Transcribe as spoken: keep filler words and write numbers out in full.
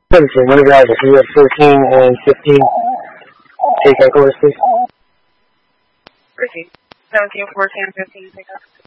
seventeen, one of your guys, you have fourteen and fifteen. Take back orders, please. Proceed. seventeen, fourteen, fifteen, take off.